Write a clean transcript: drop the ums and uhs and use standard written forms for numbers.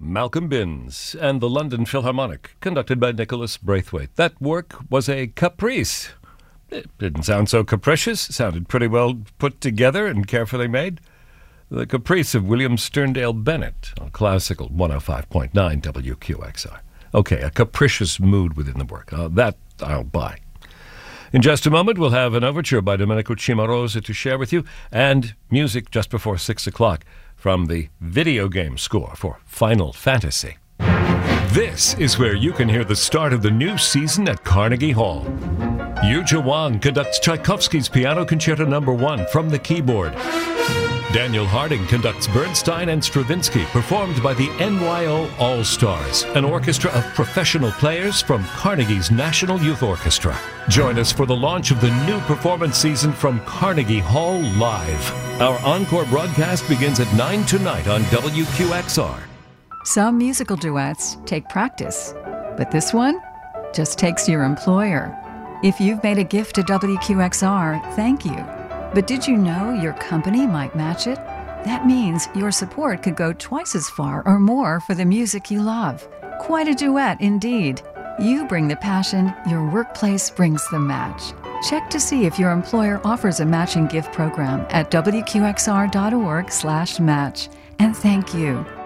Malcolm Binns and the London Philharmonic, conducted by Nicholas Braithwaite. That work was a caprice. It didn't sound so capricious. It sounded pretty well put together and carefully made. The Caprice of William Sterndale Bennett on Classical 105.9 WQXR. Okay, a capricious mood within the work. That I'll buy. In just a moment, we'll have an overture by Domenico Cimarosa to share with you, and music just before 6 o'clock from the video game score for Final Fantasy. This is where you can hear the start of the new season at Carnegie Hall. Yuja Wang conducts Tchaikovsky's Piano Concerto No. 1 from the keyboard. Daniel Harding conducts Bernstein and Stravinsky, performed by the NYO All-Stars, an orchestra of professional players from Carnegie's National Youth Orchestra. Join us for the launch of the new performance season from Carnegie Hall Live. Our encore broadcast begins at 9 tonight on WQXR. Some musical duets take practice, but this one just takes your employer. If you've made a gift to WQXR, thank you. But did you know your company might match it? That means your support could go twice as far or more for the music you love. Quite a duet indeed. You bring the passion, your workplace brings the match. Check to see if your employer offers a matching gift program at WQXR.org/match. And thank you.